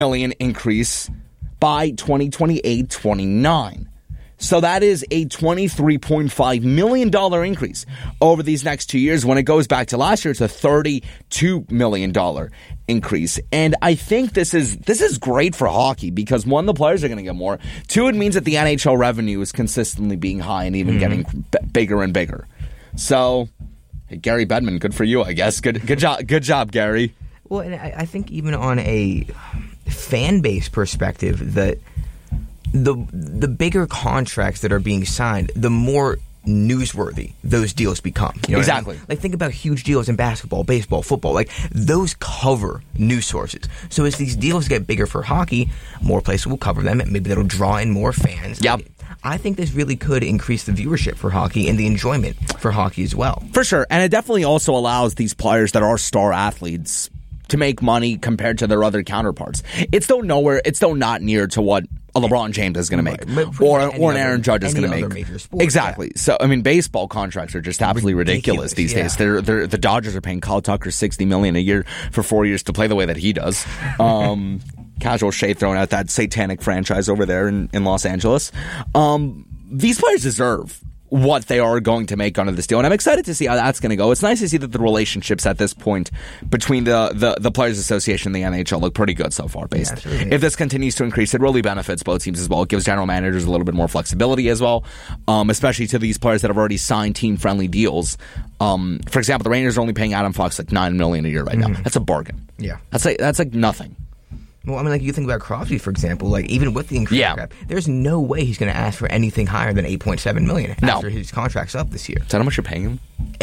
million increase by 2028-29. So that is a $23.5 million increase over these next 2 years. When it goes back to last year, it's a $32 million increase. And I think this is great for hockey because, one, the players are going to get more. Two, it means that the NHL revenue is consistently being high and even getting bigger and bigger. So, hey, Gary Bettman, good for you, I guess. Good job, Gary. Well, and I think even on a fan base perspective, that the bigger contracts that are being signed, the more newsworthy those deals become. You know exactly. What I mean? Like, think about huge deals in basketball, baseball, football. Like, those cover news sources. So as these deals get bigger for hockey, more places will cover them, and maybe that'll draw in more fans. Yep. I think this really could increase the viewership for hockey and the enjoyment for hockey as well. For sure. And it definitely also allows these players that are star athletes to make money compared to their other counterparts. It's still not near to what a LeBron James is going to make, or an Aaron Judge is going to make. Exactly. Yeah. So, I mean, baseball contracts are just absolutely ridiculous these days. The Dodgers are paying Kyle Tucker $60 million a year for 4 years to play the way that he does. Casual shade thrown at that satanic franchise over there in Los Angeles. These players deserve what they are going to make under this deal, and I'm excited to see how that's going to go. It's nice to see that the relationships at this point between the Players Association and the NHL look pretty good so far. If this continues to increase, it really benefits both teams as well. It gives general managers a little bit more flexibility as well, especially to these players that have already signed team-friendly deals. For example, the Rangers are only paying Adam Fox like $9 million a year right now. That's a bargain. Yeah, that's like nothing. Well, I mean, like, you think about Crosby, for example, like, even with the increase in cap, there's no way he's going to ask for anything higher than $8.7 million after his contract's up this year. Is that how much you're paying him?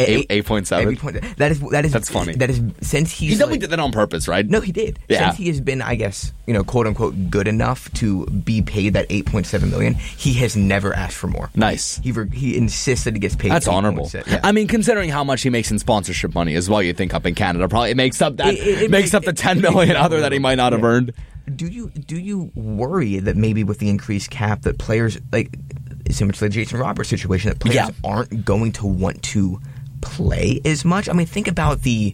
8.7? That's funny. That is, since he definitely did that on purpose, right? No, he did. Yeah. Since he has been, I guess, quote unquote, good enough to be paid that $8.7 million, he has never asked for more. Nice. He insists that he gets paid. That's honorable. Yeah. I mean, considering how much he makes in sponsorship money as well, you think up in Canada, probably it makes up that it makes up the $10 million other that he might not have earned. Do you worry that maybe with the increased cap that players, like similar to the Jason Roberts situation, that players aren't going to want to play as much? I mean, think about the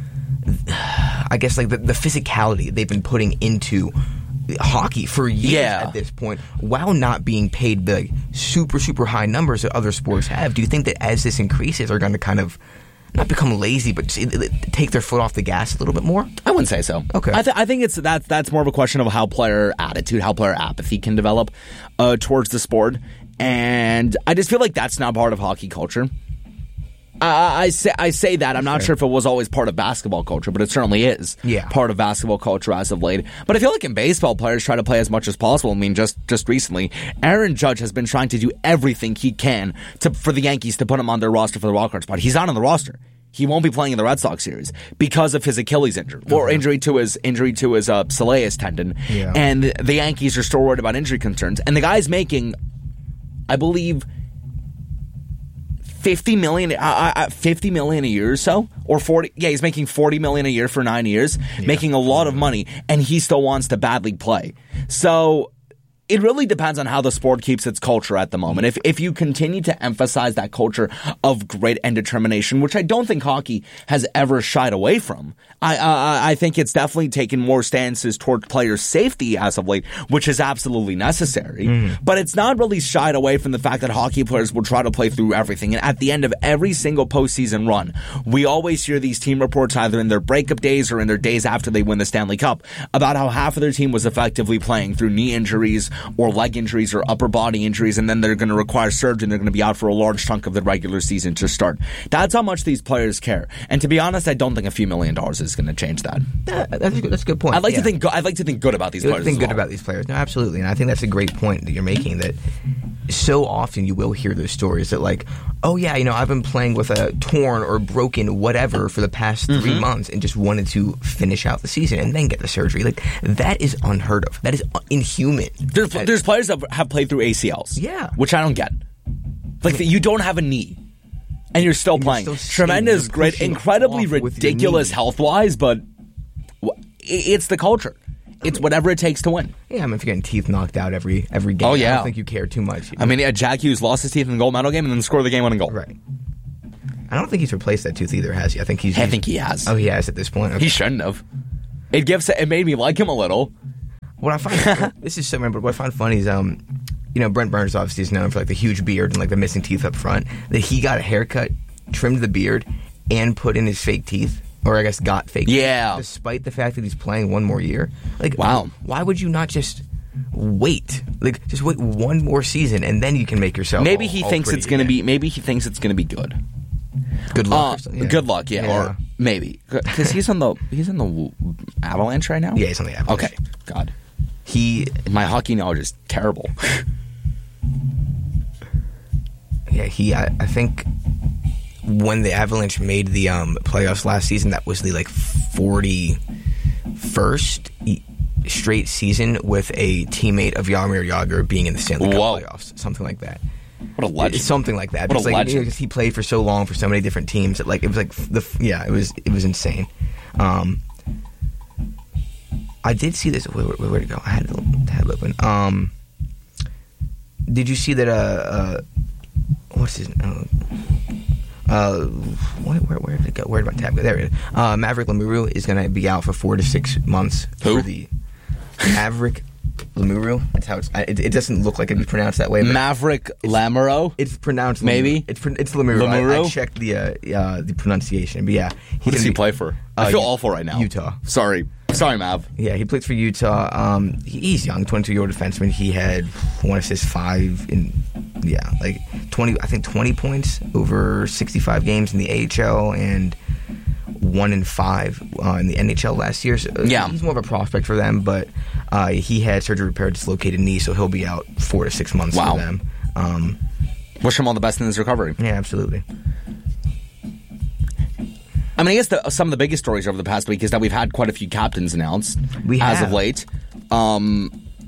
physicality they've been putting into hockey for years at this point, while not being paid the super, super high numbers that other sports have. Do you think that as this increases, are going to kind of not become lazy, but take their foot off the gas a little bit more? I wouldn't say so. Okay. I think that's more of a question of how player attitude, how player apathy can develop towards the sport. And I just feel like that's not part of hockey culture. I say that. I'm not sure if it was always part of basketball culture, but it certainly is part of basketball culture as of late. But I feel like in baseball, players try to play as much as possible. I mean, just recently, Aaron Judge has been trying to do everything he can for the Yankees to put him on their roster for the wildcard spot. He's not on the roster. He won't be playing in the Red Sox series because of his Achilles injury or injury to his soleus tendon. Yeah. And the Yankees are still worried about injury concerns. And the guy's making, I believe, $50 million a year or so, or 40. Yeah, he's making $40 million a year for 9 years, making a lot of money, and he still wants to bad league play. So it really depends on how the sport keeps its culture at the moment. If you continue to emphasize that culture of grit and determination, which I don't think hockey has ever shied away from, I think it's definitely taken more stances toward player safety as of late, which is absolutely necessary. But it's not really shied away from the fact that hockey players will try to play through everything. And at the end of every single postseason run, we always hear these team reports either in their breakup days or in their days after they win the Stanley Cup about how half of their team was effectively playing through knee injuries or leg injuries or upper body injuries, and then they're going to require surgery and they're going to be out for a large chunk of the regular season to start. That's how much these players care. And to be honest, I don't think a few $1 million is going to change that. That's a good point. I'd like to think good about these players. Good about these players. No, absolutely. And I think that's a great point that you're making, that so often you will hear those stories that, like, oh yeah, I've been playing with a torn or broken whatever for the past 3 months and just wanted to finish out the season and then get the surgery. Like, that is unheard of. That is inhuman. There's players that have played through ACLs, which I don't get. Like, you don't have a knee, and you're still playing. Tremendous, great, incredibly ridiculous health-wise, but it's the culture. It's whatever it takes to win. Yeah, I mean, if you're getting teeth knocked out every game, I don't think you care too much. I mean, Jack Hughes lost his teeth in the gold medal game and then scored the game-winning goal. Right. I don't think he's replaced that tooth either, has he? I think he has. Oh, he has at this point. Okay. He shouldn't have. It made me like him a little. What I find this is so random, but what I find funny is Brent Burns obviously is known for like the huge beard and like the missing teeth up front. That he got a haircut, trimmed the beard, and put in his fake teeth, or I guess got fake teeth, despite the fact that he's playing one more year. Like, wow, why would you not just wait? Like, just wait one more season and then you can make yourself. Maybe he thinks it's going to be. Maybe he thinks it's going to be good. Good luck. Good luck, or maybe because he's on the Avalanche right now. Yeah, he's on the Avalanche. Okay, God, my hockey knowledge is terrible. Yeah, I think when the Avalanche made the playoffs last season, that was the like 41st straight season with a teammate of Jaromir Jagr being in the Stanley Cup playoffs, something like that. What a legend! Something like that. What a legend! Because he played for so long for so many different teams that like it was like it was insane. I did see this. Where'd it go? I had the tab open. Did you see that? What's his? Where did it go? Where did my tab go? There it is. Maverick Lamuru is going to be out for 4 to 6 months. Who? For the Maverick Lamuru. That's how it doesn't look like it'd be pronounced that way. Maverick Lamuro. It's pronounced maybe. It's Lamuru. I checked the pronunciation, but yeah. Who does he play for? I feel awful right now. Utah. Sorry, Mav. Yeah, he plays for Utah. He's young, 22-year-old defenseman. He had 1 assist, 5 in 20 points over 65 games in the AHL and 1 in 5 in the NHL last year. So he's more of a prospect for them, but he had surgery repair dislocated knee, so he'll be out 4 to 6 months for them. Wish him all the best in his recovery. Yeah, absolutely. I mean, I guess some of the biggest stories over the past week is that we've had quite a few captains announced as of late. I'm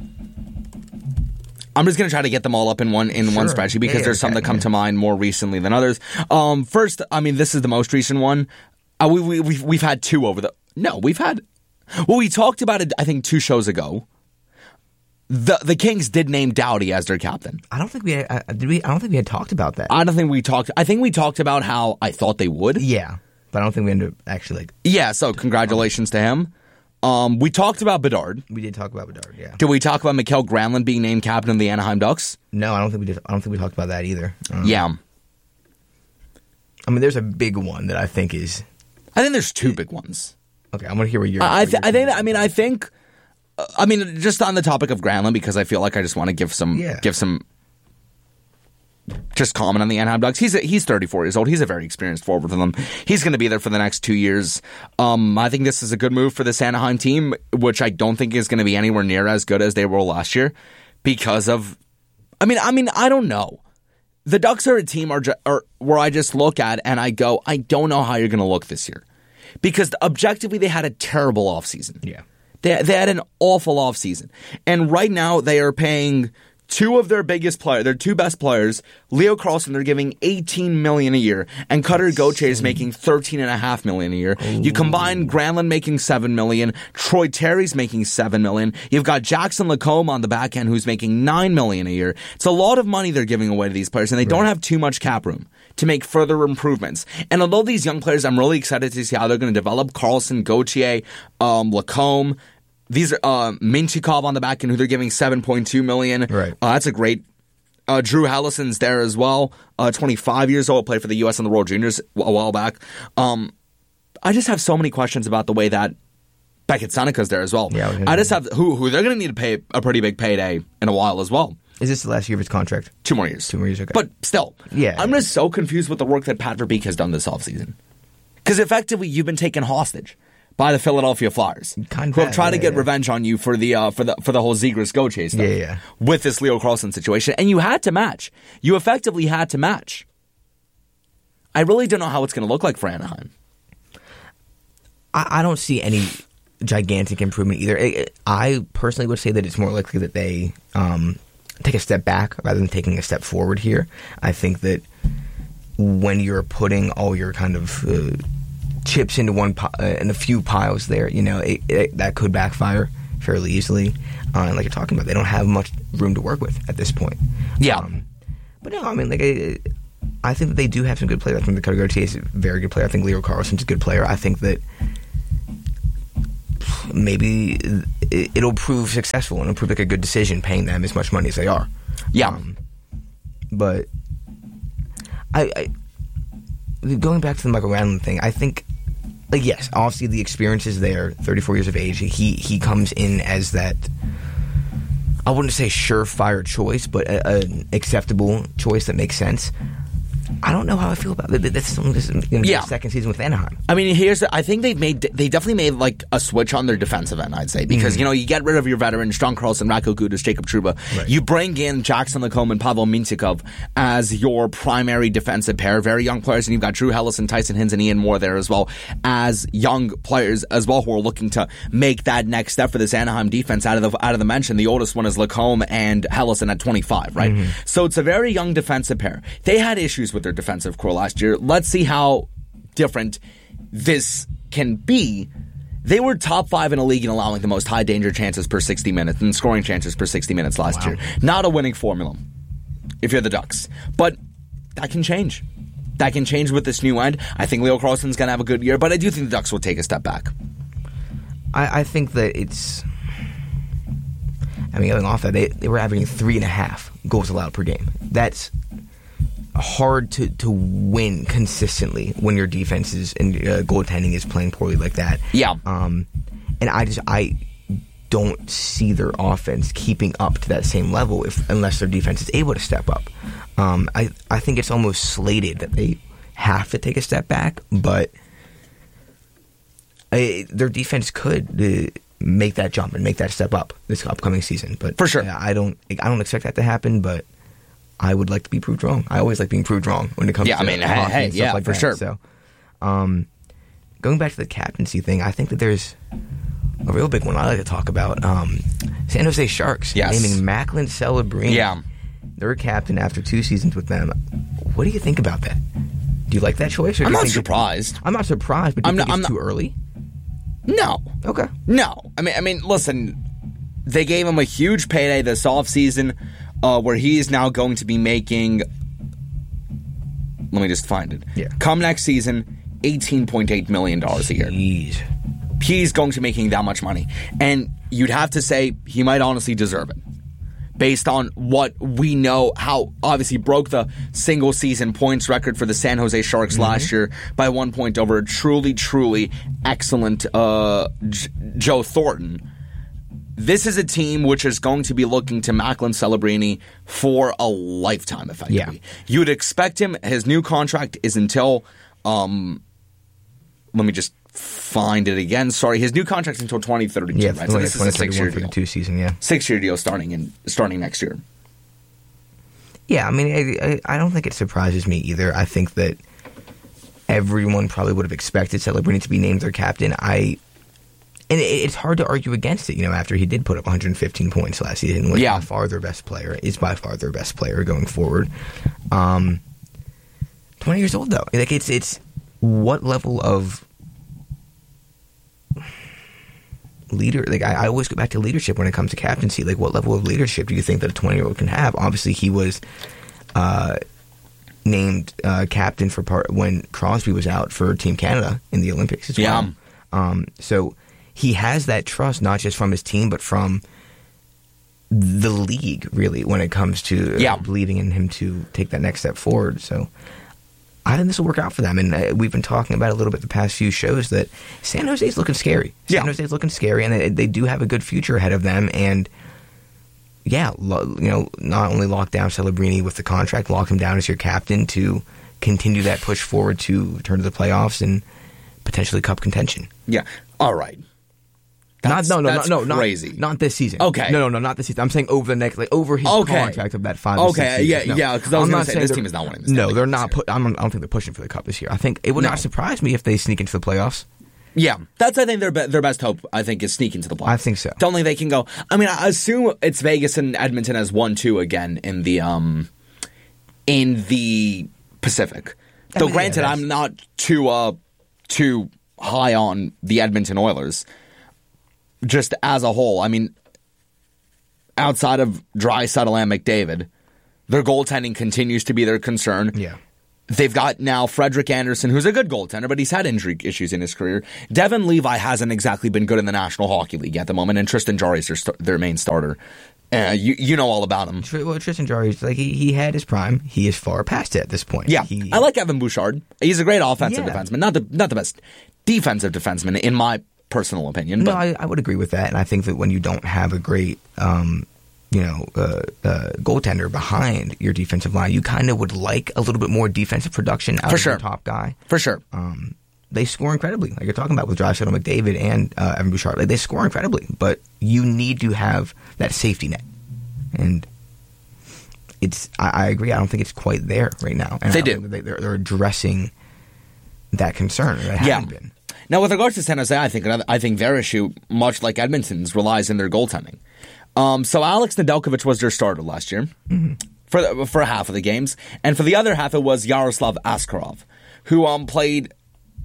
just going to try to get them all up in one spreadsheet because there's some that come to mind more recently than others. First, I mean, this is the most recent one. We've had 2 over the... No, we've had... Well, we talked about it, I think, 2 shows ago. The Kings did name Doughty as their captain. I don't think we had, did we? I don't think we had talked about that. I think we talked about how I thought they would. Yeah, but I don't think we ended up actually so congratulations to him. We talked about Bedard. We did talk about Bedard, yeah. Did we talk about Mikael Granlund being named captain of the Anaheim Ducks? No, I don't think we did. I don't think we talked about that either. Yeah. I mean, there's a big one that I think is... I think there's 2 big ones. Okay, I'm going to hear what you're... I think just on the topic of Granlund, because I feel like I just want to give some just comment on the Anaheim Ducks. He's 34 years old. He's a very experienced forward for them. He's going to be there for the next 2 years. I think this is a good move for this Anaheim team, which I don't think is going to be anywhere near as good as they were last year because of... I mean, I don't know. The Ducks are a team where I just look at and I go, I don't know how you're going to look this year. Because objectively, they had a terrible offseason. Yeah. They had an awful offseason. And right now, they are paying 2 of their biggest players, their 2 best players, Leo Carlsson, they're giving $18 million a year, and Cutter Gauthier is making $13.5 million a year. Ooh. You combine Granlund making $7 million, Troy Terry's making $7 million. You've got Jackson Lacombe on the back end who's making $9 million a year. It's a lot of money they're giving away to these players, and they don't have too much cap room to make further improvements. And although these young players, I'm really excited to see how they're going to develop. Carlsson, Gauthier, Lacombe. These are Minchikov on the back end, who they're giving $7.2 million. Right. That's a great. Drew Hellison's there as well. 25 years old, played for the U.S. and the World Juniors a while back. I just have so many questions about the way that Beckett Seneca's there as well. Yeah, I just have who they're going to need to pay a pretty big payday in a while as well. Is this the last year of his contract? 2 more years. 2 more years, okay. But still, I'm just so confused with the work that Pat Verbeek has done this offseason. Because effectively, you've been taken hostage by the Philadelphia Flyers, who have tried to get revenge on you for the whole Zegras Gauthier stuff with this Leo Carlsson situation, and you had to match. You effectively had to match. I really don't know how it's going to look like for Anaheim. I don't see any gigantic improvement either. I personally would say that it's more likely that they take a step back rather than taking a step forward here. I think that when you're putting all your kind of chips into one in a few piles there, that could backfire fairly easily. And like you're talking about, they don't have much room to work with at this point. Yeah. But no, I mean, I think that they do have some good players. I think the Cutter Gauthier is a very good player. I think Leo Carlsson's a good player. I think that maybe it'll prove successful and it'll prove like a good decision paying them as much money as they are. Yeah. But I going back to the Michael Granlund thing, I think, like, yes, obviously the experience is there. 34 years of age, he comes in as that. I wouldn't say surefire choice, but an acceptable choice that makes sense. I don't know how I feel about it. That's going to be the second season with Anaheim. I mean, I think they definitely made like a switch on their defensive end, I'd say, because you get rid of your veterans, John Carlson, Radko Gudas, Jacob Trouba. Right. You bring in Jackson Lacombe and Pavel Mintyukov as your primary defensive pair, very young players, and you've got Drew Helleson, Tyson Hinz, and Ian Moore there as well as young players as well who are looking to make that next step for this Anaheim defense. Out of the mention, the oldest one is Lacombe and Helleson at 25, right? Mm-hmm. So it's a very young defensive pair. They had issues with their defensive core last year. Let's see how different this can be. They were top 5 in a league in allowing the most high danger chances per 60 minutes and scoring chances per 60 minutes last year. Not a winning formula if you're the Ducks. But that can change. That can change with this new end. I think Leo Carlson's going to have a good year, but I do think the Ducks will take a step back. I think that it's... I mean, going off that, they were averaging 3.5 goals allowed per game. That's hard to win consistently when your defense is and goaltending is playing poorly like that. Yeah. And I don't see their offense keeping up to that same level unless their defense is able to step up. I think it's almost slated that they have to take a step back, but their defense could make that jump and make that step up this upcoming season. But for sure, I don't expect that to happen, but I would like to be proved wrong. I always like being proved wrong when it comes to hockey and stuff like for that. Sure. So, going back to the captaincy thing, I think that there's a real big one I like to talk about. San Jose Sharks naming Macklin Celebrini. Yeah. They're captain after 2 seasons with them. What do you think about that? Do you like that choice? Or I'm not surprised. I'm not surprised, but do you think it's too early? No. Okay. No. I mean, listen, they gave him a huge payday this offseason where he is now going to be making, let me just find it. Yeah. Come next season, $18.8 million a year. Jeez. He's going to be making that much money. And you'd have to say he might honestly deserve it. Based on what we know, how obviously broke the single season points record for the San Jose Sharks last year by 1 point over a truly, truly excellent Joe Thornton. This is a team which is going to be looking to Macklin Celebrini for a lifetime, effectively. Yeah. You would expect him, his new contract is until, let me just find it again. Sorry, his new contract's until 2032, yeah, right? So this is a 6-year deal. 2 season, yeah. 6-year deal starting next year. Yeah, I mean, I don't think it surprises me either. I think that everyone probably would have expected Celebrini to be named their captain. And it's hard to argue against it, after he did put up 115 points last season, was by far their best player, is by far their best player going forward. 20 years old, though. Like, it's what level of leader, like, I always go back to leadership when it comes to captaincy. Like, what level of leadership do you think that a 20-year-old can have? Obviously, he was named captain for when Crosby was out for Team Canada in the Olympics as well. So he has that trust, not just from his team, but from the league, really, when it comes to believing in him to take that next step forward. So I think this will work out for them. And we've been talking about it a little bit the past few shows that San Jose's looking scary. San Jose's looking scary, and they do have a good future ahead of them. And not only lock down Celebrini with the contract, lock him down as your captain to continue that push forward to return to the playoffs and potentially cup contention. Yeah. All right. That's crazy. Not this season. Okay. No, not this season. I'm saying over the next, over his contract of that 5 or 6 seasons. Because I was going to say this team is not winning this. No, they're not. I don't think they're pushing for the cup this year. I think it would not surprise me if they sneak into the playoffs. Yeah, that's I think their best hope. I think is sneak into the playoffs. I think so. Don't think they can go. I mean, I assume it's Vegas and Edmonton as 1-2 again in the Pacific. Though granted, I'm not too high on the Edmonton Oilers. Just as a whole, I mean, outside of Draisaitl and McDavid, their goaltending continues to be their concern. Yeah. They've got now Frederick Anderson, who's a good goaltender, but he's had injury issues in his career. Devin Levi hasn't exactly been good in the National Hockey League at the moment, and Tristan Jarry is their main starter. You know all about him. Well, Tristan Jarry, he had his prime. He is far past it at this point. Yeah, I like Evan Bouchard. He's a great offensive defenseman, not the best defensive defenseman in my personal opinion. No, but I would agree with that, and I think that when you don't have a great goaltender behind your defensive line, you kind of would like a little bit more defensive production out of your top guy. For sure. They score incredibly, like you're talking about with Draisaitl, McDavid, and Evan Bouchard. Like, they score incredibly, but you need to have that safety net. And I agree. I don't think it's quite there right now. And they're addressing that concern. That hasn't been. Now, with regards to San Jose, I think their issue, much like Edmonton's, relies in their goaltending. So Alex Nedeljkovic was their starter last year for half of the games, and for the other half, it was Yaroslav Askarov, who played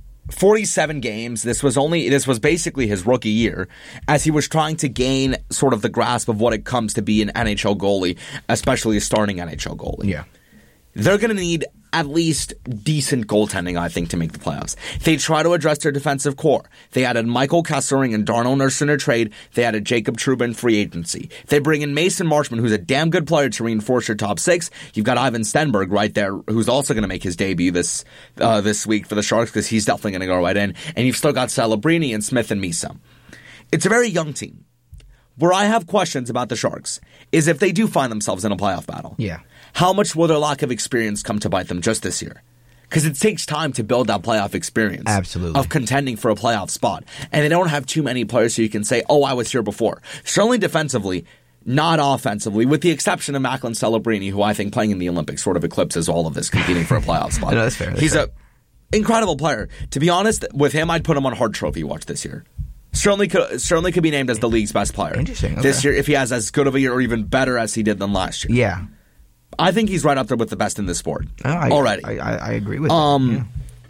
47 games. This was basically his rookie year, as he was trying to gain sort of the grasp of what it comes to be an NHL goalie, especially a starting NHL goalie. Yeah. They're going to need at least decent goaltending, I think, to make the playoffs. They try to address their defensive core. They added Michael Kessering and Darnell Nurse in their trade. They added Jacob Trouba in free agency. They bring in Mason Marchment, who's a damn good player, to reinforce your top six. You've got Ivan Stenberg right there, who's also going to make his debut this week for the Sharks, because he's definitely going to go right in. And you've still got Celebrini and Smith and Misa. It's a very young team. Where I have questions about the Sharks is if they do find themselves in a playoff battle. Yeah. How much will their lack of experience come to bite them just this year? Because it takes time to build that playoff experience. Absolutely. Of contending for a playoff spot. And they don't have too many players who you can say, oh, I was here before. Certainly defensively, not offensively, with the exception of Macklin Celebrini, who I think playing in the Olympics sort of eclipses all of this competing for a playoff spot. No, that's fair. He's an incredible player. To be honest, with him, I'd put him on Hart Trophy watch this year. Certainly could be named as the league's best player. Interesting. Okay. This year, if he has as good of a year or even better as he did than last year. Yeah. I think he's right up there with the best in this sport already. I agree with that. Yeah.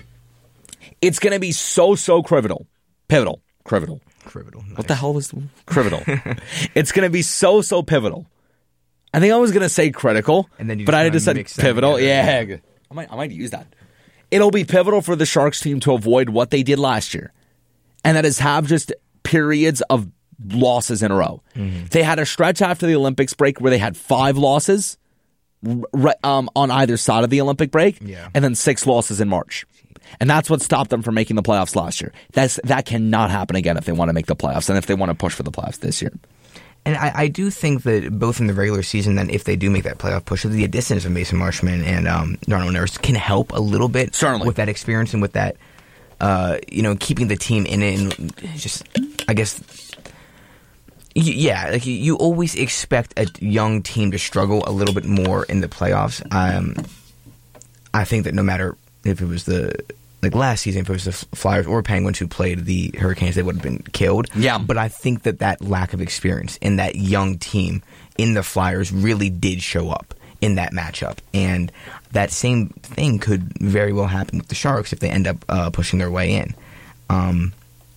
It's going to be so pivotal. Crivital. Nice. What the hell was crivital? It's going to be so pivotal. I think I was going to say critical, but I just said pivotal. Yeah, I might use that. It'll be pivotal for the Sharks team to avoid what they did last year, and that is have just periods of losses in a row. Mm-hmm. They had a stretch after the Olympics break where they had 5 losses on either side of the Olympic break, and then 6 losses in March. And that's what stopped them from making the playoffs last year. That cannot happen again if they want to make the playoffs and if they want to push for the playoffs this year. And I do think that both in the regular season, then if they do make that playoff push, the additions of Mason Marchment and Darnell Nurse can help a little bit. Certainly. With that experience and with that, keeping the team in it, and just, I guess, yeah, like you always expect a young team to struggle a little bit more in the playoffs. I think that no matter if it was last season, if it was the Flyers or Penguins who played the Hurricanes, they would have been killed. Yeah. But I think that lack of experience in that young team in the Flyers really did show up in that matchup. And that same thing could very well happen with the Sharks if they end up pushing their way in. I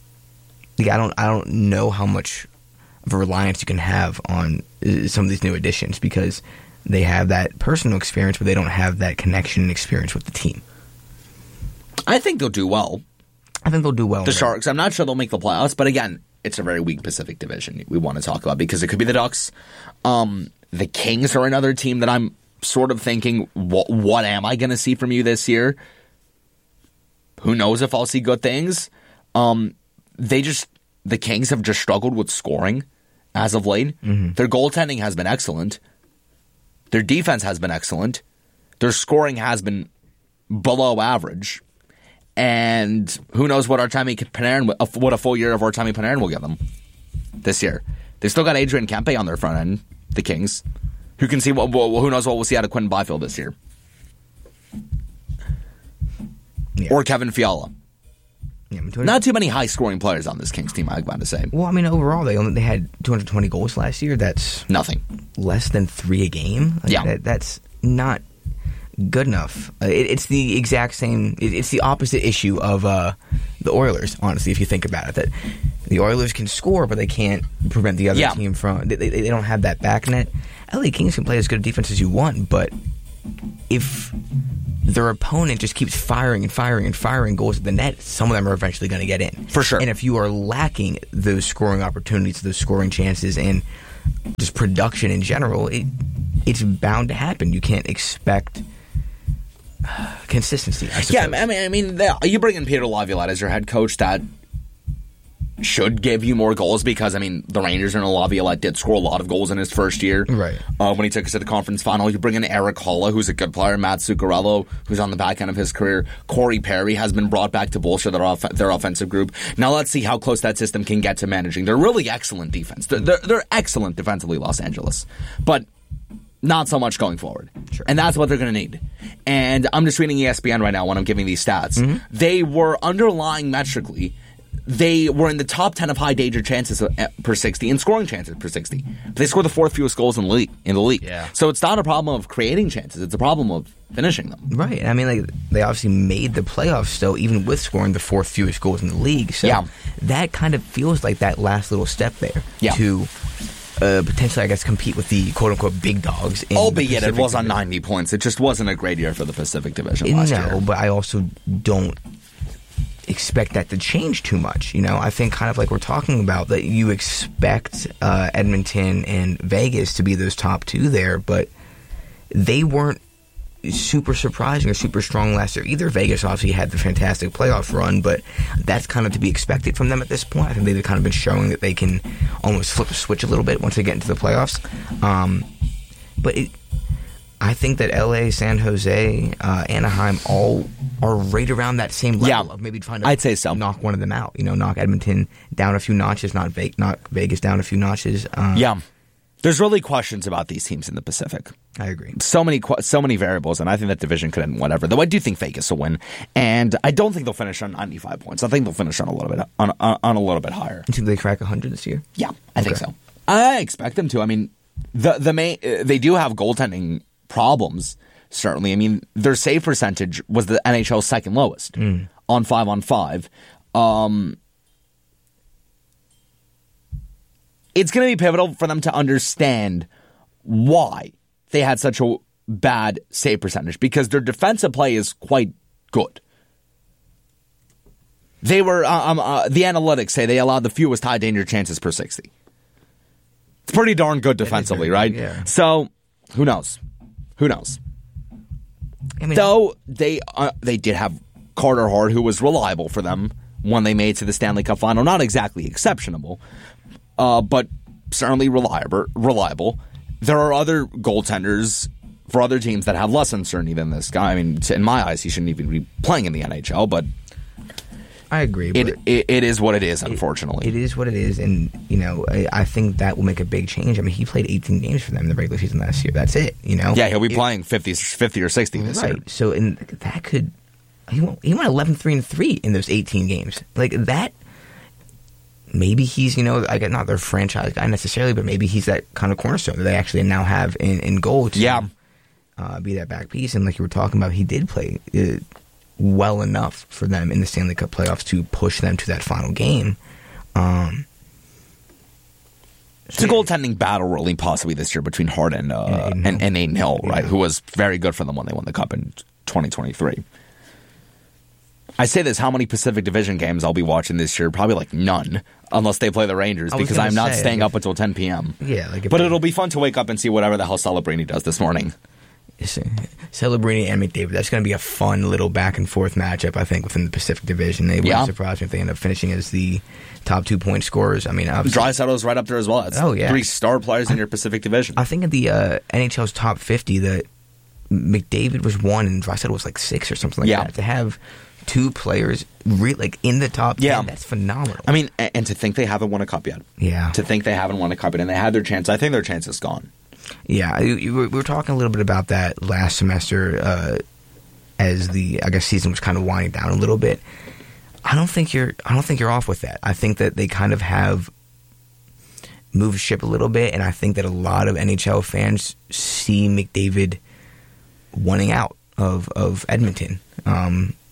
don't know how much of a reliance you can have on some of these new additions, because they have that personal experience, but they don't have that connection and experience with the team. I think they'll do well. The Sharks. I'm not sure they'll make the playoffs, but again, it's a very weak Pacific Division we want to talk about, because it could be the Ducks. The Kings are another team that I'm sort of thinking, what am I going to see from you this year? Who knows if I'll see good things? The Kings have just struggled with scoring as of late. Mm-hmm. Their goaltending has been excellent. Their defense has been excellent. Their scoring has been below average. And who knows what what a full year of Artemi Panarin will give them this year. They still got Adrian Kempe on their front end, the Kings. Who can see who knows what we'll see out of Quentin Byfield this year. Yeah. Or Kevin Fiala. Yeah, not too many high-scoring players on this Kings team, I'm about to say. Well, I mean, overall, they had 220 goals last year. That's nothing. Less than 3 a game. That's not good enough. It's the exact same. It's the opposite issue of the Oilers, honestly, if you think about it. That the Oilers can score, but they can't prevent the other team from. They don't have that back net. LA Kings can play as good a defense as you want, but if their opponent just keeps firing and firing and firing goals at the net, some of them are eventually going to get in. For sure. And if you are lacking those scoring opportunities, those scoring chances, and just production in general, it's bound to happen. You can't expect consistency, I suppose. Yeah, I mean, you bring in Peter Laviolette as your head coach, that should give you more goals because, I mean, the Rangers and Laviolette did score a lot of goals in his first year. Right. When he took us to the conference final. You bring in Eric Holla, who's a good player, Matt Zuccarello, who's on the back end of his career. Corey Perry has been brought back to bolster their offensive group. Now let's see how close that system can get to managing. They're really excellent defense. They're excellent defensively, Los Angeles. But not so much going forward. Sure. And that's what they're going to need. And I'm just reading ESPN right now when I'm giving these stats. They were underlying metrically, they were in the top 10 of high danger chances per 60 and scoring chances per 60. But they scored the fourth fewest goals in the league. Yeah. So it's not a problem of creating chances. It's a problem of finishing them. Right. I mean, like, they obviously made the playoffs still, even with scoring the fourth fewest goals in the league. So that kind of feels like that last little step there to potentially, I guess, compete with the quote-unquote big dogs. Albeit it was on 90 points. It just wasn't a great year for the Pacific Division last year. No, but I also don't expect that to change too much. I think kind of like we're talking about, that you expect Edmonton and Vegas to be those top two there, but they weren't super surprising or super strong last year either. Vegas obviously had the fantastic playoff run, but that's kind of to be expected from them at this point. I think they've kind of been showing that they can almost flip a switch a little bit once they get into the playoffs. But I think that LA, San Jose, Anaheim all are right around that same level of maybe trying to I'd say so. knock one of them out. Knock Edmonton down a few notches, knock Vegas down a few notches. There's really questions about these teams in the Pacific. I agree. So many variables, and I think that division could end whatever. Though I do think Vegas will win, and I don't think they'll finish on 95 points. I think they'll finish on a little bit higher. You think they crack 100 this year? Yeah, I think so. I expect them to. I mean, they do have goaltending problems. Certainly, I mean, their save percentage was the NHL's second lowest on 5-on-5. It's going to be pivotal for them to understand why they had such a bad save percentage, because their defensive play is quite good. They were the analytics say they allowed the fewest high danger chances per 60. It's pretty darn good defensively, right? Yeah. So who knows? I mean, though they did have Carter Hart, who was reliable for them when they made to the Stanley Cup final. Not exactly exceptional, but certainly reliable. There are other goaltenders for other teams that have less uncertainty than this guy. I mean, in my eyes, he shouldn't even be playing in the NHL, but I agree. It is what it is, unfortunately. It is what it is, and I think that will make a big change. I mean, he played 18 games for them in the regular season last year. That's it. Yeah, he'll be playing 50 or 60 this year. So, that could he went 11-3-3 in those 18 games. Like that. Maybe he's not their franchise guy necessarily, but maybe he's that kind of cornerstone that they actually now have in goal to be that back piece. And like you were talking about, he did play well enough for them in the Stanley Cup playoffs to push them to that final game. It's a goaltending battle, really, possibly this year between Hart and Adin Hill, right? Who was very good for them when they won the Cup in 2023. I say this, how many Pacific Division games I'll be watching this year? Probably like none, unless they play the Rangers, because I'm not staying up until 10 p.m. Yeah, but it'll be fun to wake up and see whatever the hell Celebrini does this morning. Celebrini and McDavid, that's going to be a fun little back-and-forth matchup, I think, within the Pacific Division. They wouldn't surprise me if they end up finishing as the top 2-point scorers. I mean, Draisaitl's right up there as well. It's 3 star players in your Pacific Division. I think in the NHL's top 50, that McDavid was 1 and Draisaitl was like 6 or something like that. To have 2 players in the top 10, that's phenomenal. I mean, and to think they haven't won a cup yet. Yeah. To think they haven't won a cup yet, and they had their chance. I think their chance is gone. Yeah, we were talking a little bit about that last semester as the season was kind of winding down a little bit. I don't think you're off with that. I think that they kind of have moved ship a little bit, and I think that a lot of NHL fans see McDavid wanting out of Edmonton.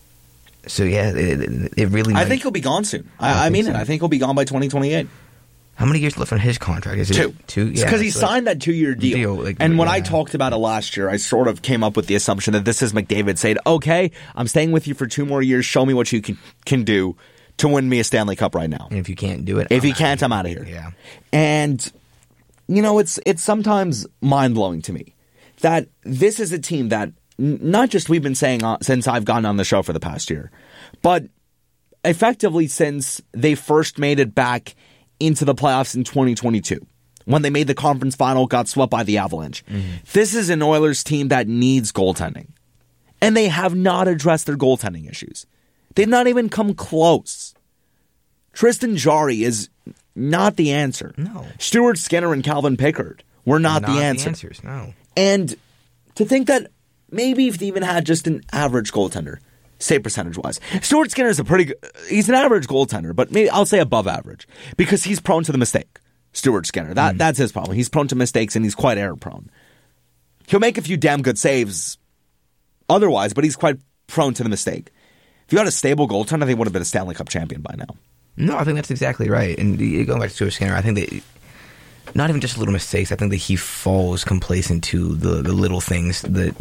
So yeah, it really. I think he'll be gone soon. I mean it. I think he'll be gone by 2028. How many years left on his contract? Is it 2? Yeah, because he signed that 2-year deal. And when I talked about it last year, I sort of came up with the assumption that this is McDavid saying, okay, I'm staying with you for 2 more years. Show me what you can do to win me a Stanley Cup right now. And if you can't do it, I'm out of here. Yeah. And, it's sometimes mind-blowing to me that this is a team that not just we've been saying since I've gotten on the show for the past year, but effectively since they first made it back into the playoffs in 2022, when they made the conference final, got swept by the Avalanche. Mm-hmm. This is an Oilers team that needs goaltending. And they have not addressed their goaltending issues. They've not even come close. Tristan Jarry is not the answer. No. Stuart Skinner and Calvin Pickard were not the answer. The answers, no. And to think that maybe if they even had just an average goaltender, save percentage-wise. Stuart Skinner is he's an average goaltender, but maybe I'll say above average because he's prone to the mistake. Stuart Skinner. That's his problem. He's prone to mistakes and he's quite error-prone. He'll make a few damn good saves otherwise, but he's quite prone to the mistake. If you had a stable goaltender, I think he would have been a Stanley Cup champion by now. No, I think that's exactly right. And going back to Stuart Skinner, I think that not even just little mistakes, I think that he falls complacent to the little things that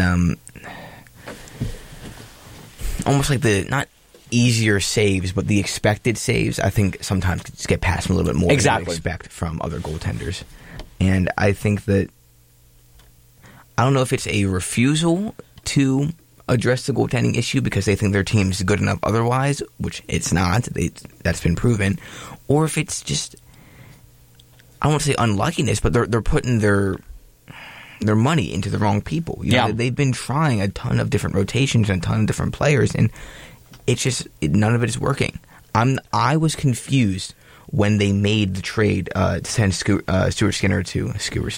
almost like the not easier saves, but the expected saves, I think sometimes just get past him a little bit more than you expect from other goaltenders. And I think that I don't know if it's a refusal to address the goaltending issue because they think their team's good enough otherwise, which it's not. That's been proven. Or if it's just, I don't want to say unluckiness, but they're putting their money into the wrong people. They've been trying a ton of different rotations and a ton of different players, and it's just none of it is working. I was confused when they made the trade to send Stuart Skinner to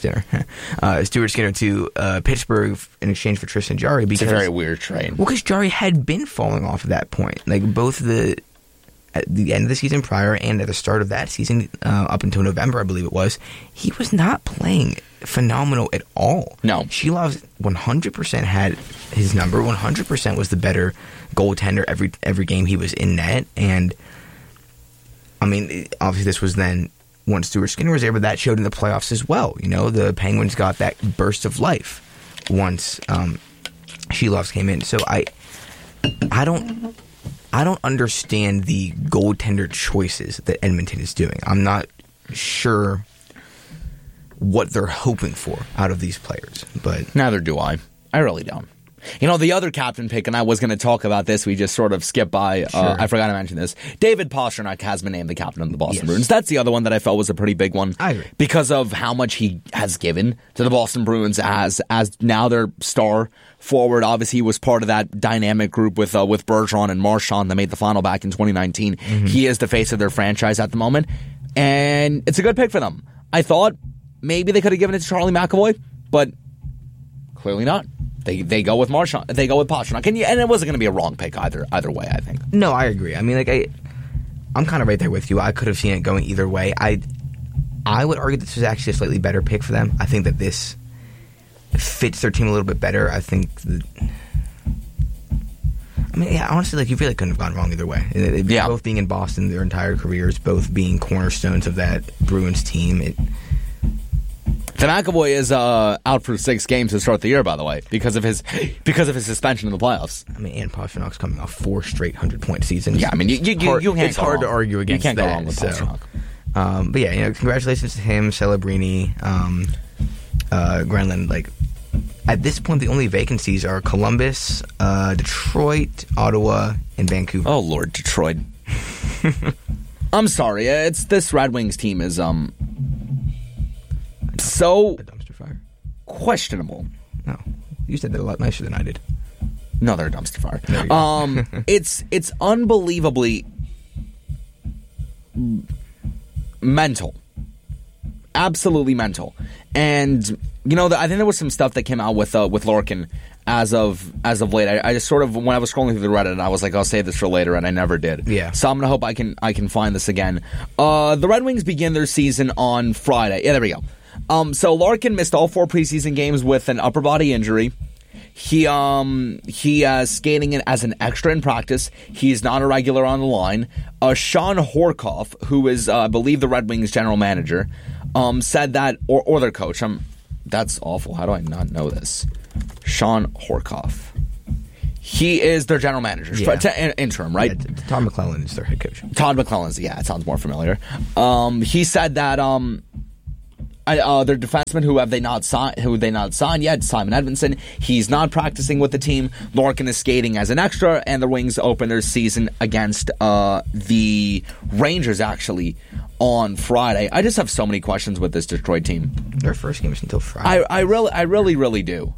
Pittsburgh in exchange for Tristan Jarry. Because, it's a very weird trade. Well, because Jarry had been falling off at that point. Like both at the end of the season prior and at the start of that season, up until November, I believe it was, he was not playing phenomenal at all. No. Sheilov 100% had his number, 100% was the better goaltender every game he was in net, and I mean, obviously this was then once Stuart Skinner was there, but that showed in the playoffs as well. The Penguins got that burst of life once Sheilov came in. So I don't understand the goaltender choices that Edmonton is doing. I'm not sure what they're hoping for out of these players, but neither do I. I really don't. The other captain pick, and I was going to talk about this, we just sort of skipped by. Sure. I forgot to mention this. David Pastrnak has been named the captain of the Boston Bruins. That's the other one that I felt was a pretty big one. I agree. Because of how much he has given to the Boston Bruins as now their star forward. Obviously, he was part of that dynamic group with Bergeron and Marchand that made the final back in 2019. Mm-hmm. He is the face of their franchise at the moment, and it's a good pick for them. I thought maybe they could have given it to Charlie McAvoy, but clearly not. They go with Marchand. They go with Pastrnak, and it wasn't going to be a wrong pick either way. I think. No, I agree. I mean, I'm kind of right there with you. I could have seen it going either way. I would argue this was actually a slightly better pick for them. I think that this fits their team a little bit better. I think. Honestly, you really couldn't have gone wrong either way. Both being in Boston their entire careers, both being cornerstones of that Bruins team. The McAvoy is out for 6 games to start the year, by the way, because of his suspension in the playoffs. I mean, and Pasternak's coming off 4 straight 100-point seasons. Yeah, I mean, it's hard to argue against that. You can't go wrong with Pastrnak. But yeah, congratulations to him, Celebrini, Granlund. At this point, the only vacancies are Columbus, Detroit, Ottawa, and Vancouver. Oh Lord, Detroit. I'm sorry, this Red Wings team is so a dumpster fire. Questionable. No, you said that a lot nicer than I did. No, they're a dumpster fire. It's unbelievably mental, absolutely mental. And I think there was some stuff that came out with Larkin as of late. I just sort of, when I was scrolling through the Reddit, I was like, I'll save this for later, and I never did. Yeah. So I'm gonna hope I can find this again. The Red Wings begin their season on Friday. Yeah, there we go. So Larkin missed all 4 preseason games with an upper body injury. He skating in as an extra in practice. He's not a regular on the line. Sean Horkoff, who is, I believe, the Red Wings general manager, said that, or their coach. That's awful. How do I not know this? Sean Horkoff. He is their general manager, interim, right? Yeah, Todd McClellan is their head coach. Todd McClellan's, it sounds more familiar. He said that their defenseman who they not signed yet, Simon Edmondson, he's not practicing with the team. Larkin is skating as an extra, and the Wings open their season against the Rangers actually on Friday. I just have so many questions with this Detroit team. Their first game is until Friday. I really do.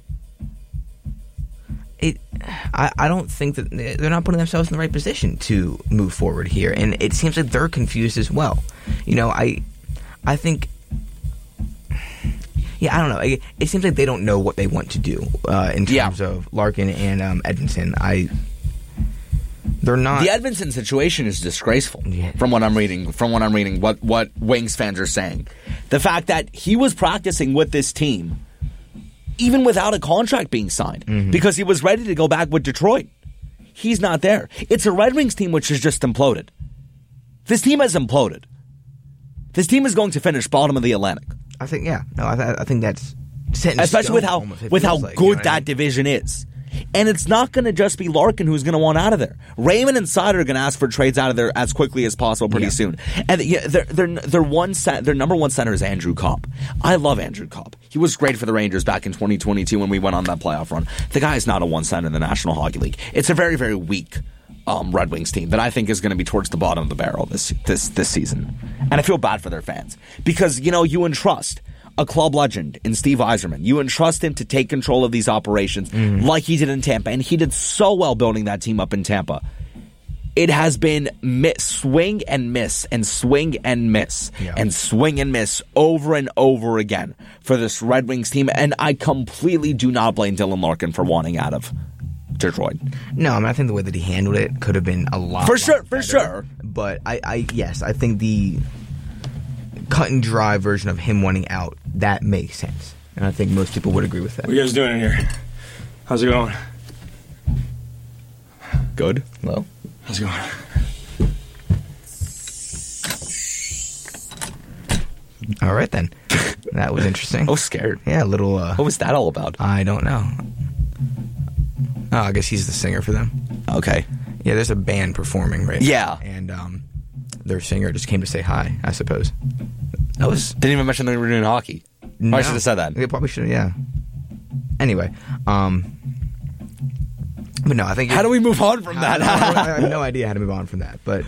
I don't think that they're not putting themselves in the right position to move forward here, and it seems like they're confused as well. I think. Yeah, I don't know. It seems like they don't know what they want to do in terms of Larkin and Edmondson. They're not. The Edmondson situation is disgraceful. Yeah. From what I'm reading, what Wings fans are saying, the fact that he was practicing with this team, even without a contract being signed, because he was ready to go back with Detroit, he's not there. It's a Red Wings team which has just imploded. This team has imploded. This team is going to finish bottom of the Atlantic. I think, I think that's set in especially stone with how good that division is. And it's not going to just be Larkin who's going to want out of there. Raymond and Seider are going to ask for trades out of there as quickly as possible pretty soon. And their number one center is Andrew Kopp. I love Andrew Kopp. He was great for the Rangers back in 2022 when we went on that playoff run. The guy is not a one center in the National Hockey League. It's a very, very weak Red Wings team that I think is going to be towards the bottom of the barrel this season. And I feel bad for their fans because, you entrust a club legend in Steve Yzerman. You entrust him to take control of these operations like he did in Tampa, and he did so well building that team up in Tampa. It has been swing and miss and swing and miss and swing and miss over and over again for this Red Wings team, and I completely do not blame Dylan Larkin for wanting out of Detroit. No, I think the way that he handled it could have been a lot for sure. But I think the cut and dry version of him wanting out, that makes sense, and I think most people would agree with that. What are you guys doing in here? How's it going? Good. Hello. How's it going? All right then. That was interesting. I was scared. Yeah, a little. What was that all about? I don't know. Oh, I guess he's the singer for them. Okay. Yeah, there's a band performing right now. Yeah. And their singer just came to say hi, I suppose. Didn't even mention they were doing hockey. No. I should have said that. They probably should have, yeah. Anyway, but no, I think... How do we move on from that? I have no idea how to move on from that, but...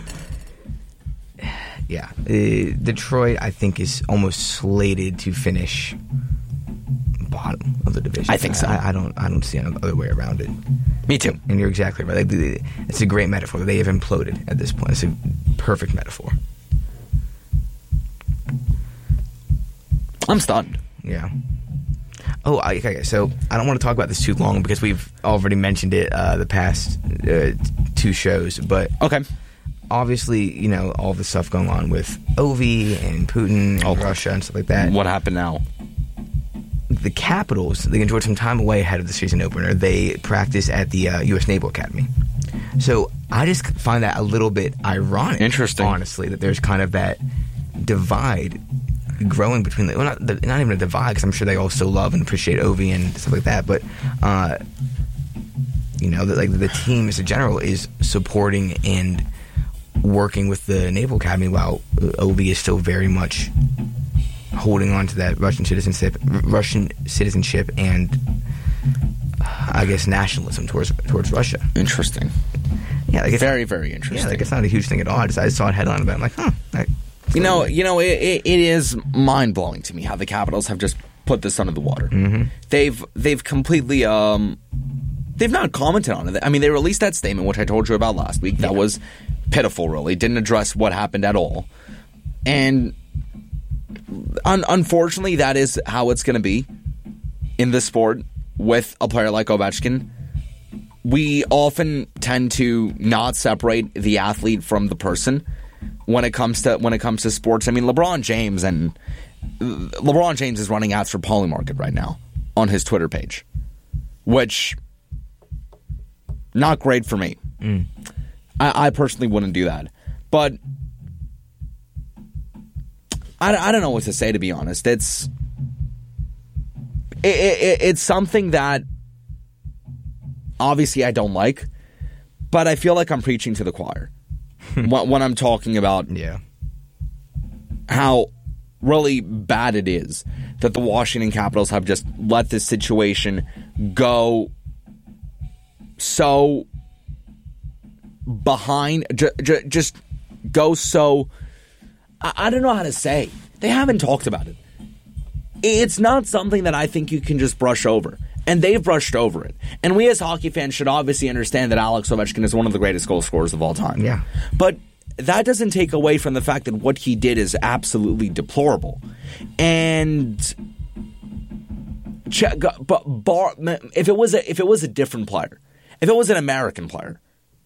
Yeah. Detroit, I think, is almost slated to finish bottom of the division. I think so. I don't see another way around it. Me too. And you're exactly right. It's a great metaphor. They have imploded at this point. It's a perfect metaphor. I'm stunned. Yeah. Oh, okay. So I don't want to talk about this too long because we've already mentioned it the past two shows. But okay. Obviously, all the stuff going on with Ovi and Putin and Russia and stuff like that. What happened now? The Capitals, they enjoyed some time away ahead of the season opener. They practice at the U.S. Naval Academy. So I just find that a little bit ironic. Interesting. Honestly, that there's kind of that divide growing between not even a divide, because I'm sure they all still love and appreciate Ovi and stuff like that, but the team as a general is supporting and working with the Naval Academy while Ovi is still very much holding on to that Russian citizenship and I guess nationalism towards Russia. Interesting. Yeah, it's very, very interesting. Yeah, it's not a huge thing at all. I saw it headline about it. I'm like, huh. It is mind blowing to me how the Capitals have just put this under the water. Mm-hmm. They've completely they've not commented on it. I mean, they released that statement which I told you about last week. That was pitiful, really. Didn't address what happened at all, and unfortunately, that is how it's going to be in this sport with a player like Ovechkin. We often tend to not separate the athlete from the person when it comes to sports. I mean, LeBron James is running ads for Polymarket right now on his Twitter page. which not great for me. I personally wouldn't do that. But I don't know what to say, to be honest. It's something that obviously I don't like, but I feel like I'm preaching to the choir when I'm talking about how really bad it is that the Washington Capitals have just let this situation go so behind, just go so... I don't know how to say. They haven't talked about it. It's not something that I think you can just brush over. And they've brushed over it. And we as hockey fans should obviously understand that Alex Ovechkin is one of the greatest goal scorers of all time. Yeah. But that doesn't take away from the fact that what he did is absolutely deplorable. And if it was a different player, if it was an American player,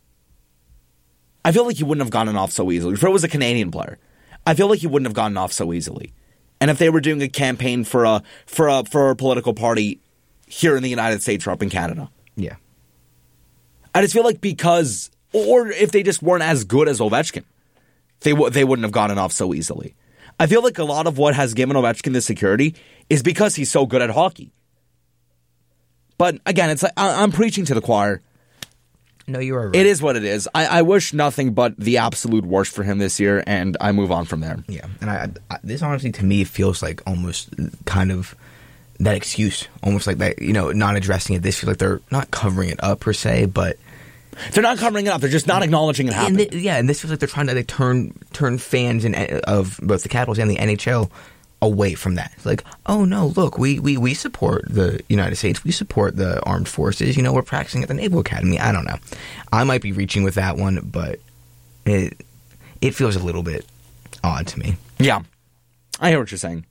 I feel like he wouldn't have gotten off so easily. If it was a Canadian player, I feel like he wouldn't have gotten off so easily. And if they were doing a campaign for a political party here in the United States or up in Canada. Yeah. I just feel like or if they just weren't as good as Ovechkin, they wouldn't have gotten off so easily. I feel like a lot of what has given Ovechkin this security is because he's so good at hockey. But again, it's like I'm preaching to the choir. No, you are right. It is what it is. I wish nothing but the absolute worst for him this year, and I move on from there. Yeah, and this honestly to me feels like almost kind of that excuse, almost like that, not addressing it. This feels like they're not covering it up per se, but they're not covering it up. They're just not acknowledging it happened. And this feels like they're trying to turn fans of both the Capitals and the NHL away from that. It's like, oh no, look, we support the United States. We support the armed forces. We're practicing at the Naval Academy. I don't know. I might be reaching with that one, but it feels a little bit odd to me. Yeah. I hear what you're saying.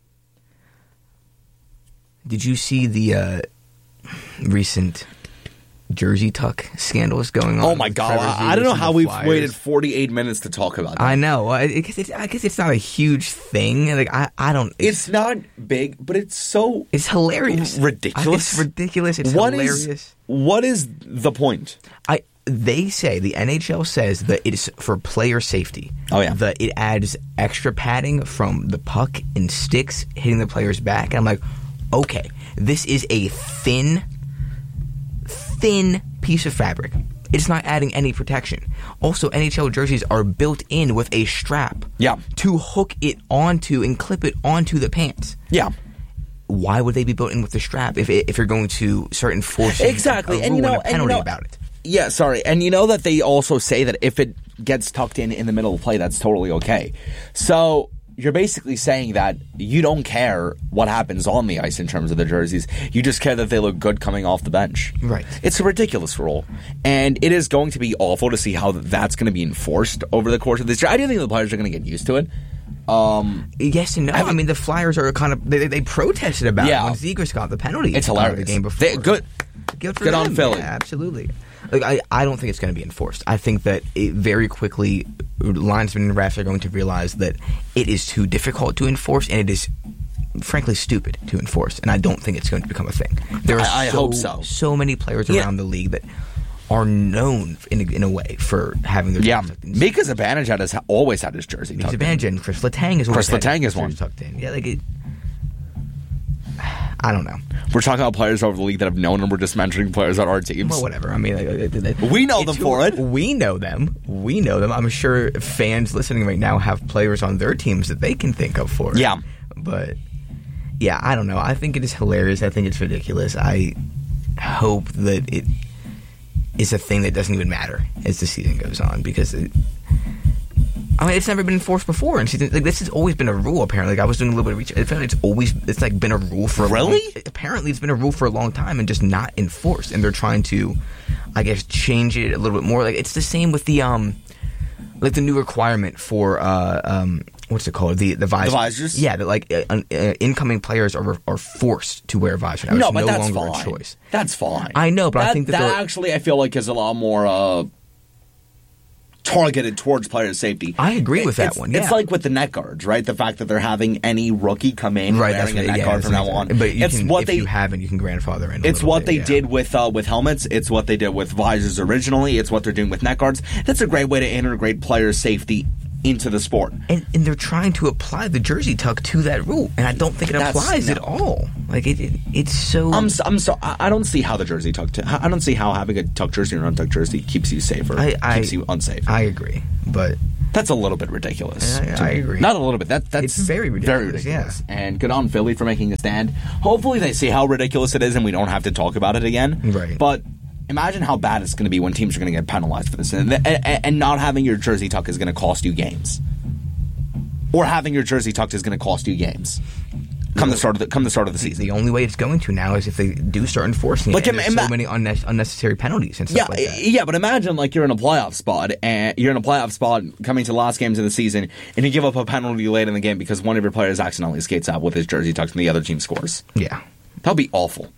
Did you see the recent jersey tuck scandals going on? Oh my God. I don't know how we've waited 48 minutes to talk about that. I know. I guess it's not a huge thing. Like I don't. It's not big, but it's so. It's hilarious. Ridiculous. It's ridiculous. It's hilarious. What is the point? They say, the NHL says that it is for player safety. Oh yeah. That it adds extra padding from the puck and sticks hitting the player's back. And I'm like, okay, this is a thin piece of fabric. It's not adding any protection. Also, NHL jerseys are built in with a strap to hook it onto and clip it onto the pants. Yeah. Why would they be built in with the strap if you're going to start enforcing exactly a rule and a penalty about it? Yeah, sorry. And that they also say that if it gets tucked in the middle of play, that's totally okay. So you're basically saying that you don't care what happens on the ice in terms of the jerseys. You just care that they look good coming off the bench. Right. It's a ridiculous rule. And it is going to be awful to see how that's going to be enforced over the course of this year. I do think the players are going to get used to it. Yes and no. I mean, the Flyers are kind of... They protested about it when Zegras got the penalty. It's hilarious. The game before. Good on Philly. Yeah, absolutely. Like, I don't think it's going to be enforced. I think that very quickly linesmen and refs are going to realize that it is too difficult to enforce, and it is frankly stupid to enforce. And I don't think it's going to become a thing. There are I hope so. So many players around the league that are known in a way for having their jerseys tucked in. Mika Zibanejad has always had his jersey tucked in. Zibanejad and Chris Letang is one tucked in. Yeah, like it. I don't know. We're talking about players over the league that have known, and we're just mentioning players on our teams. Well, whatever. I mean, we know them for it. We know them. I'm sure fans listening right now have players on their teams that they can think of for it. Yeah. But, yeah, I don't know. I think it is hilarious. I think it's ridiculous. I hope that it is a thing that doesn't even matter as the season goes on, because it's never been enforced before in season. Like, this has always been a rule. Apparently, like, I was doing a little bit of research. It's like been a rule for apparently it's been a rule for a long time and just not enforced. And they're trying to, I guess, change it a little bit more. Like, it's the same with the like the new requirement for what's it called? The visors. The visors. Yeah, that like incoming players are forced to wear a visor. Now, no, but that's longer fine. A choice. That's fine. I know, but I think that actually I feel like is a lot more targeted towards players' safety. I agree with that one. Yeah. It's like with the net guards, right? The fact that they're having any rookie come in wearing a net guard from now on. But you haven't, you can grandfather in. It's what they did with helmets. It's what they did with visors originally. It's what they're doing with net guards. That's a great way to integrate player safety into the sport. And they're trying to apply the jersey tuck to that rule, and I don't think it applies at all. Like it's so. I don't see how the jersey tuck. I don't see how having a tuck jersey or an untucked jersey keeps you safer. Keeps you unsafe. I agree, but that's a little bit ridiculous. I agree. Not a little bit. That's it's very ridiculous. Very ridiculous. Yeah. And good on Philly for making a stand. Hopefully they see how ridiculous it is, and we don't have to talk about it again. Right. But imagine how bad it's going to be when teams are going to get penalized for this, and not having your jersey tuck is going to cost you games, or having your jersey tucked is going to cost you games. Come the start of the season. The only way it's going to now is if they do start enforcing it. And there's so many unnecessary penalties and stuff like that. Yeah, but imagine like you're in a playoff spot coming to the last games of the season, and you give up a penalty late in the game because one of your players accidentally skates out with his jersey tucked and the other team scores. Yeah, that would be awful.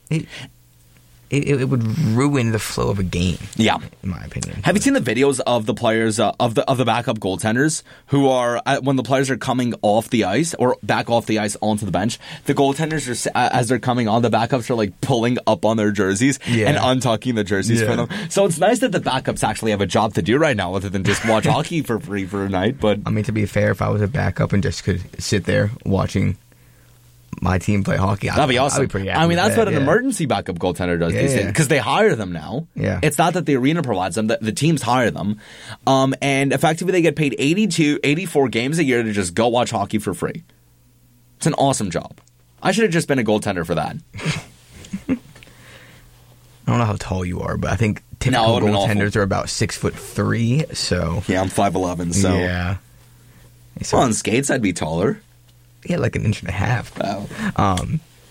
It would ruin the flow of a game. Yeah, in my opinion. Have you seen the videos of the players of the backup goaltenders who are when the players are coming off the ice or back off the ice onto the bench? The goaltenders are as they're coming on, the backups are like pulling up on their jerseys and untucking the jerseys for them. So it's nice that the backups actually have a job to do right now, other than just watch hockey for free for a night. But I mean, to be fair, if I was a backup and just could sit there watching my team play hockey, that'd be awesome. I'd be pretty happy. I mean, that's what an emergency backup goaltender does these days, because they hire them now. Yeah. It's not that the arena provides them; the teams hire them, and effectively they get paid 84 games a year to just go watch hockey for free. It's an awesome job. I should have just been a goaltender for that. I don't know how tall you are, but I think typical goaltenders are about 6'3". So yeah, I'm 5'11". So yeah, well, on skates I'd be taller. Yeah, like an inch and a half. Oh.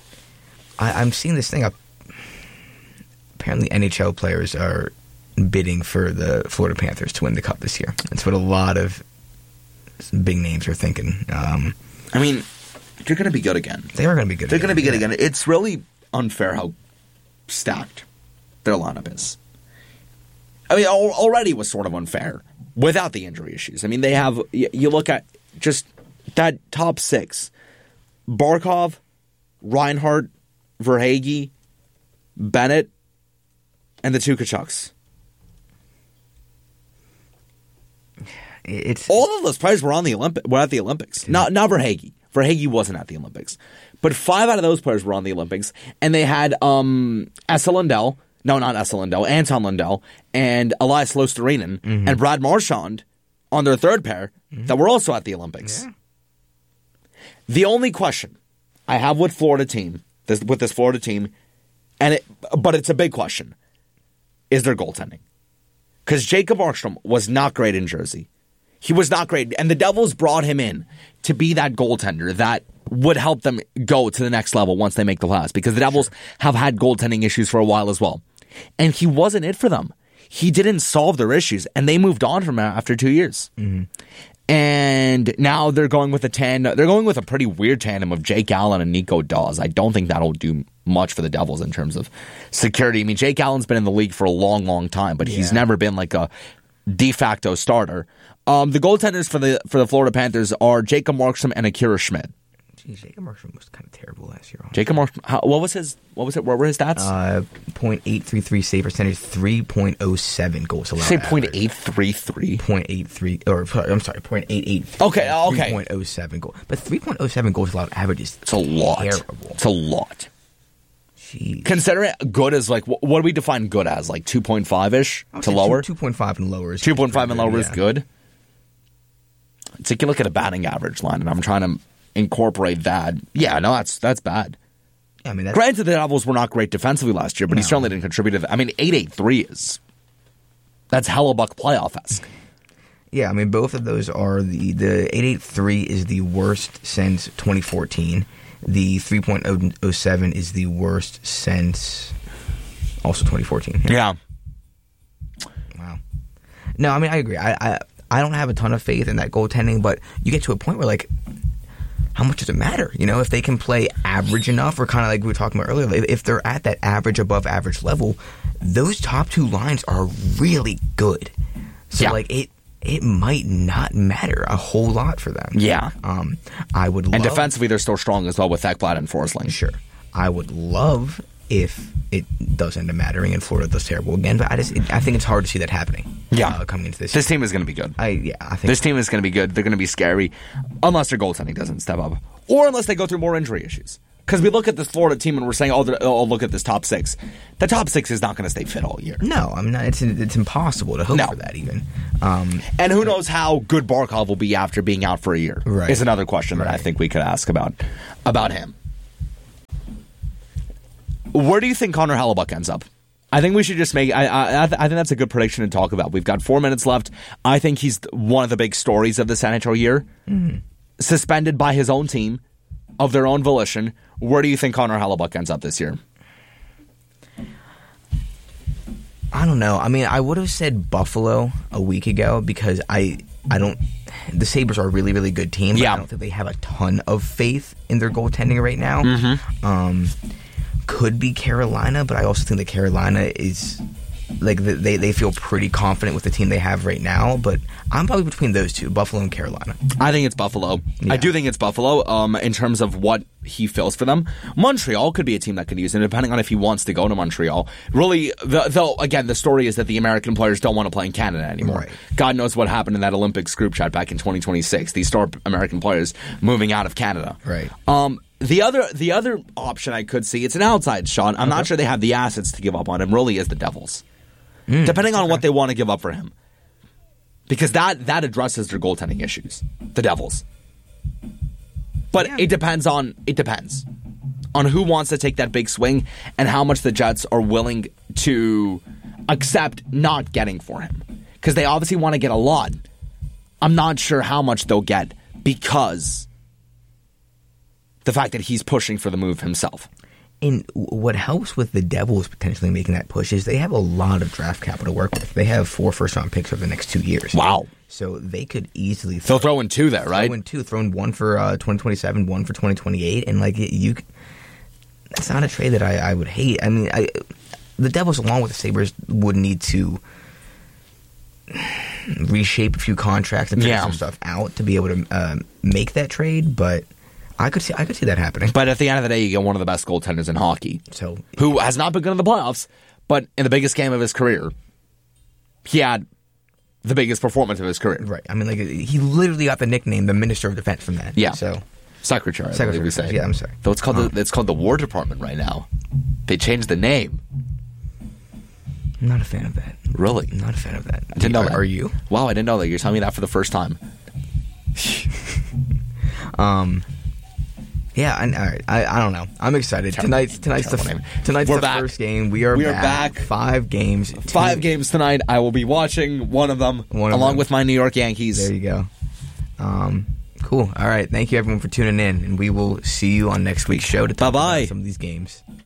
I'm seeing this thing. Apparently, NHL players are bidding for the Florida Panthers to win the Cup this year. That's what a lot of big names are thinking. I mean, they're going to be good again. They are going to be good. They're going to be good again. It's really unfair how stacked their lineup is. I mean, already was sort of unfair without the injury issues. I mean, they have. You look at just that top six: Barkov, Reinhart, Verhaeghe, Bennett, and the two Tkachuks. All of those players were at the Olympics. Not Verhaeghe. Verhaeghe wasn't at the Olympics, but 5 out of those players were on the Olympics, and they had Esa Lindell. No, not Esa Lindell. Anton Lindell and Elias Luostarinen and Brad Marchand on their third pair that were also at the Olympics. Yeah. The only question I have with this Florida team, but it's a big question, is their goaltending. Because Jacob Markstrom was not great in Jersey. He was not great, and the Devils brought him in to be that goaltender that would help them go to the next level once they make the playoffs, because the Devils have had goaltending issues for a while as well. And he wasn't it for them. He didn't solve their issues, and they moved on from him after 2 years. Mm-hmm. And now they're going with a pretty weird tandem of Jake Allen and Nico Daws. I don't think that'll do much for the Devils in terms of security. I mean, Jake Allen's been in the league for a long, long time, but he's never been like a de facto starter. The goaltenders for the Florida Panthers are Jacob Markstrom and Akira Schmidt. Jeez, Jacob Markstrom was kind of terrible last year. Jacob Markstrom, what were his stats? .833 save percentage, 3.07 goals allowed. Say .833. .888. Okay. 3.07 goal, but 3.07 goals allowed average is a lot. Terrible. It's a lot. Jeez. Consider it good as like what do we define good as, like 2.5-ish to lower? 2.5 and lower is 2.5 and lower is good. It's like you look at a batting average line, and I'm trying to incorporate that. Yeah, no, that's bad. I mean, granted, the Devils were not great defensively last year, but he certainly didn't contribute to that. I mean, 883 that's Hellebuck playoff-esque. Yeah, I mean, both of those are the 883 is the worst since 2014. The 3.07 is the worst since also 2014. Yeah. Wow. No, I mean, I agree. I don't have a ton of faith in that goaltending, but you get to a point where, like, how much does it matter? You know, if they can play average enough, or kind of like we were talking about earlier, if they're at that average, above average level, those top two lines are really good. So, like, it might not matter a whole lot for them. Yeah. I would love... And defensively, they're still strong as well with Ekblad and Forsling. Sure. I would love if it does end up mattering and Florida does terrible again, but I think it's hard to see that happening. Yeah. Coming into this This team is going to be good. I think This team is going to be good. They're going to be scary unless their goaltending doesn't step up. Or unless they go through more injury issues. Because we look at this Florida team and we're saying, oh, look at this top six. The top six is not going to stay fit all year. No, I'm not. It's impossible to hope for that even. And who knows how good Barkov will be after being out for a year? Right. Is another question that I think we could ask about him. Where do you think Connor Hellebuyck ends up? I think we should just make... I think that's a good prediction to talk about. We've got 4 minutes left. I think he's one of the big stories of this NHL year. Mm-hmm. Suspended by his own team, of their own volition. Where do you think Connor Hellebuyck ends up this year? I don't know. I mean, I would have said Buffalo a week ago because I don't... The Sabres are a really, really good team, but I don't think they have a ton of faith in their goaltending right now. Mm-hmm. Could be Carolina, but I also think that Carolina is... Like, they feel pretty confident with the team they have right now, but I'm probably between those two, Buffalo and Carolina. I think it's Buffalo. Yeah. I do think it's Buffalo in terms of what he feels for them. Montreal could be a team that could use him, depending on if he wants to go to Montreal. Really, though, again, the story is that the American players don't want to play in Canada anymore. Right. God knows what happened in that Olympics group chat back in 2026. These star American players moving out of Canada. Right. The other option I could see, it's an outside shot. I'm not sure they have the assets to give up on him, really, is the Devils. Depending on what they want to give up for him. Because that addresses their goaltending issues. The Devils. But it depends on who wants to take that big swing and how much the Jets are willing to accept not getting for him. Because they obviously want to get a lot. I'm not sure how much they'll get because the fact that he's pushing for the move himself. And what helps with the Devils potentially making that push is they have a lot of draft capital to work with. They have 4 first-round picks over the next 2 years. Wow. So they could easily... They'll throw in 2 there, right? Throw in 1 for 2027, 1 for 2028. And, that's not a trade that I would hate. I mean, the Devils, along with the Sabres, would need to reshape a few contracts and figure some stuff out to be able to make that trade, but... I could see that happening. But at the end of the day, you get one of the best goaltenders in hockey, who has not been good in the playoffs, but in the biggest game of his career, he had the biggest performance of his career. Right. I mean, he literally got the nickname the Minister of Defense from that. Yeah. So Secretary, I believe we say. Yeah, I'm sorry. Though it's called the War Department right now. They changed the name. I'm not a fan of that. Really? I'm not a fan of that. I didn't know that. Are you? Wow, I didn't know that. You're telling me that for the first time. Yeah, all right. I don't know. I'm excited. Tonight's the first game. We are back. 5 games. 5 games tonight. I will be watching one of them along with my New York Yankees. There you go. Cool. All right. Thank you everyone for tuning in, and we will see you on next week's show to talk about some of these games.